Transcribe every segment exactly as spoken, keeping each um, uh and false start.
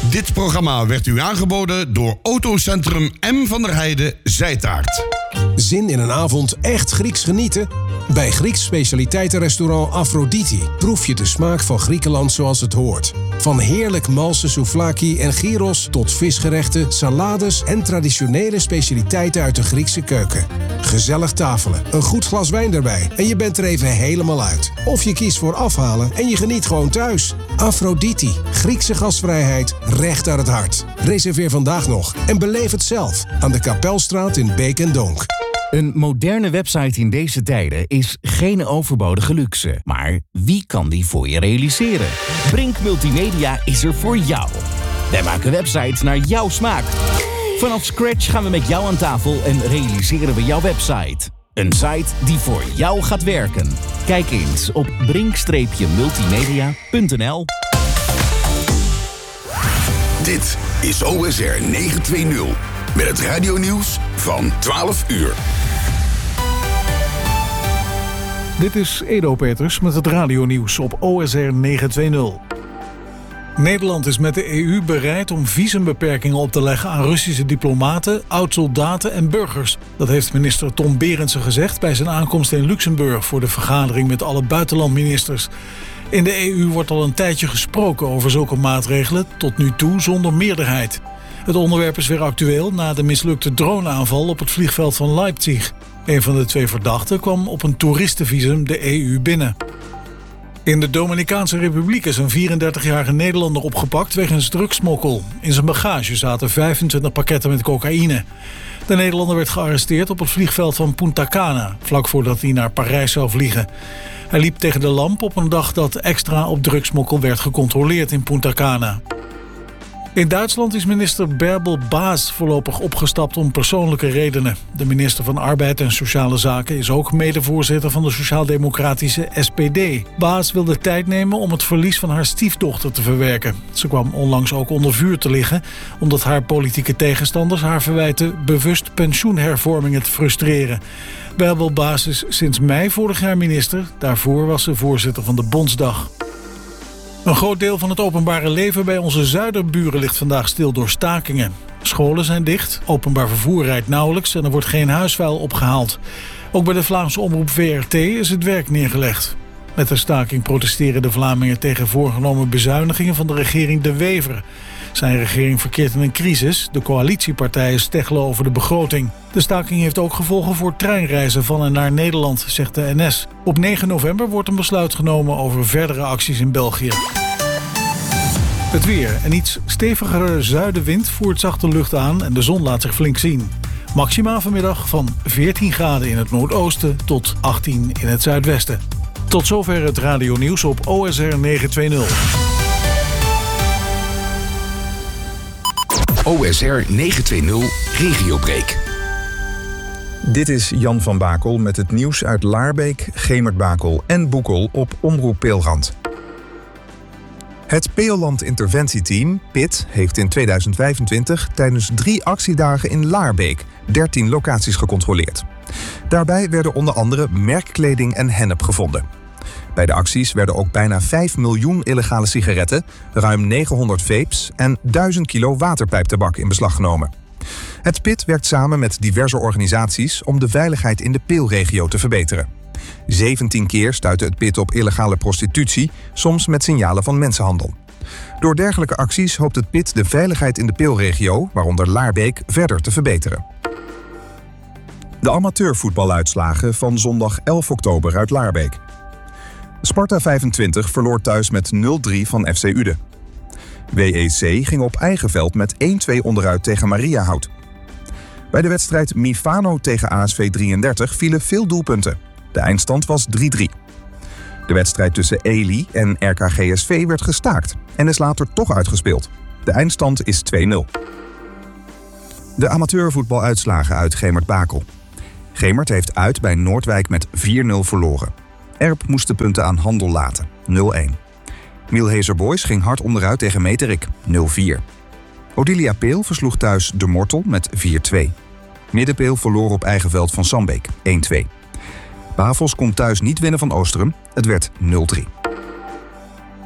Dit programma werd u aangeboden door Autocentrum M van der Heijden Zijtaart. Zin in een avond echt Grieks genieten? Bij Grieks specialiteitenrestaurant Aphrodite proef je de smaak van Griekenland zoals het hoort. Van heerlijk malse souvlaki en gyros tot visgerechten, salades en traditionele specialiteiten uit de Griekse keuken. Gezellig tafelen, een goed glas wijn erbij en je bent er even helemaal uit. Of je kiest voor afhalen en je geniet gewoon thuis. Aphrodite, Griekse gastvrijheid, recht aan het hart. Reserveer vandaag nog en beleef het zelf aan de Kapelstraat in Beek en Donk. Een moderne website in deze tijden is geen overbodige luxe. Maar wie kan die voor je realiseren? Brink Multimedia is er voor jou. Wij maken websites naar jouw smaak. Vanaf scratch gaan we met jou aan tafel en realiseren we jouw website. Een site die voor jou gaat werken. Kijk eens op brink multimedia punt n l. Dit is O S R negenhonderdtwintig met het radionieuws van twaalf uur. Dit is Edo Peters met het radionieuws op O S R negenhonderdtwintig. Nederland is met de E U bereid om visumbeperkingen op te leggen aan Russische diplomaten, oud-soldaten en burgers. Dat heeft minister Tom Berendsen gezegd bij zijn aankomst in Luxemburg voor de vergadering met alle buitenlandministers. In de E U wordt al een tijdje gesproken over zulke maatregelen, tot nu toe zonder meerderheid. Het onderwerp is weer actueel na de mislukte droneaanval op het vliegveld van Leipzig. Een van de twee verdachten kwam op een toeristenvisum de E U binnen. In de Dominicaanse Republiek is een vierendertigjarige Nederlander opgepakt wegens drugsmokkel. In zijn bagage zaten vijfentwintig pakketten met cocaïne. De Nederlander werd gearresteerd op het vliegveld van Punta Cana, vlak voordat hij naar Parijs zou vliegen. Hij liep tegen de lamp op een dag dat extra op drugsmokkel werd gecontroleerd in Punta Cana. In Duitsland is minister Bärbel Baas voorlopig opgestapt om persoonlijke redenen. De minister van Arbeid en Sociale Zaken is ook medevoorzitter van de Sociaal-Democratische S P D. Baas wil de tijd nemen om het verlies van haar stiefdochter te verwerken. Ze kwam onlangs ook onder vuur te liggen, omdat haar politieke tegenstanders haar verwijten bewust pensioenhervormingen te frustreren. Bärbel Baas is sinds mei vorig jaar minister. Daarvoor was ze voorzitter van de Bondsdag. Een groot deel van het openbare leven bij onze zuiderburen ligt vandaag stil door stakingen. Scholen zijn dicht, openbaar vervoer rijdt nauwelijks en er wordt geen huisvuil opgehaald. Ook bij de Vlaamse omroep V R T is het werk neergelegd. Met de staking protesteren de Vlamingen tegen voorgenomen bezuinigingen van de regering De Wever. Zijn regering verkeert in een crisis. De coalitiepartijen steggelen over de begroting. De staking heeft ook gevolgen voor treinreizen van en naar Nederland, zegt de N S. Op negen november wordt een besluit genomen over verdere acties in België. Het weer. Een iets stevigere zuidenwind voert zachte lucht aan en de zon laat zich flink zien. Maxima vanmiddag van veertien graden in het noordoosten tot achttien in het zuidwesten. Tot zover het radionieuws op O S R negenhonderdtwintig. O S R negenhonderdtwintig Regiobreak. Dit is Jan van Bakel met het nieuws uit Laarbeek, Gemert-Bakel en Boekel op Omroep Peelrand. Het Peelland Interventieteam, P I T, heeft in tweeduizend vijfentwintig tijdens drie actiedagen in Laarbeek dertien locaties gecontroleerd. Daarbij werden onder andere merkkleding en hennep gevonden. Bij de acties werden ook bijna vijf miljoen illegale sigaretten, ruim negenhonderd vapes en duizend kilo waterpijptabak in beslag genomen. Het P I T werkt samen met diverse organisaties om de veiligheid in de Peelregio te verbeteren. zeventien keer stuitte het P I T op illegale prostitutie, soms met signalen van mensenhandel. Door dergelijke acties hoopt het P I T de veiligheid in de Peelregio, waaronder Laarbeek, verder te verbeteren. De amateurvoetbaluitslagen van zondag elf oktober uit Laarbeek. Sparta vijfentwintig verloor thuis met nul drie van F C Uden. W E C ging op eigen veld met één twee onderuit tegen Mariahout. Bij de wedstrijd Mifano tegen A S V drieëndertig vielen veel doelpunten. De eindstand was drie drie. De wedstrijd tussen Elie en R K G S V werd gestaakt en is later toch uitgespeeld. De eindstand is twee nul. De amateurvoetbaluitslagen uit Gemert-Bakel. Gemert heeft uit bij Noordwijk met vier nul verloren. Erp moest de punten aan Handel laten, nul een. Mielhezer Boys ging hard onderuit tegen Meterik, nul vier. Odilia Peel versloeg thuis De Mortel met vier twee. Middenpeel verloor op eigen veld van Sambeek, één twee. Bavels kon thuis niet winnen van Oosterum, het werd nul drie.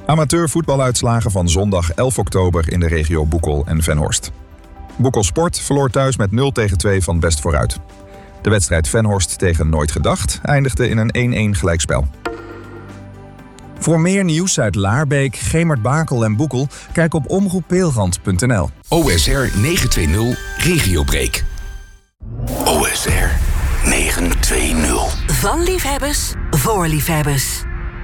Amateurvoetbaluitslagen van zondag elf oktober in de regio Boekel en Venhorst. Boekel Sport verloor thuis met nul tegen twee van Best Vooruit. De wedstrijd Venhorst tegen Nooit Gedacht eindigde in een één-één gelijkspel. Voor meer nieuws uit Laarbeek, Gemert-Bakel en Boekel, kijk op omroep peelrand punt n l. O S R negenhonderdtwintig Regiobreak. O S R negenhonderdtwintig. Van liefhebbers voor liefhebbers.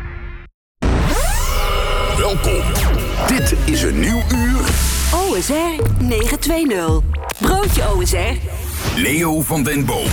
Welkom. Dit is een nieuw uur. O S R negenhonderdtwintig. Broodje O S R. Leo van den Boom.